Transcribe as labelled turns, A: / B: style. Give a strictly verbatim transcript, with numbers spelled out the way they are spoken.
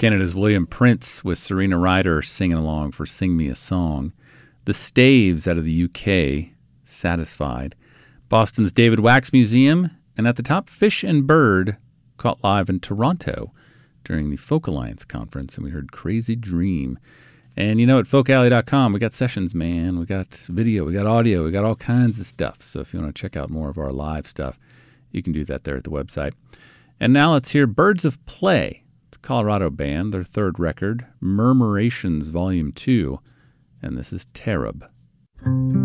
A: Canada's William Prince with Serena Ryder singing along for Sing Me a Song. The Staves out of the U K, Satisfied. Boston's David Wax Museum. And at the top, Fish and Bird, caught live in Toronto during the Folk Alliance conference. And we heard Crazy Dream. And you know, at folk alley dot com, we got sessions, man. We got video, we got audio, we got all kinds of stuff. So if you want to check out more of our live stuff, you can do that there at the website. And now let's hear Birds of Play. It's a Colorado band, their third record, Murmurations Volume two. And this is Terab.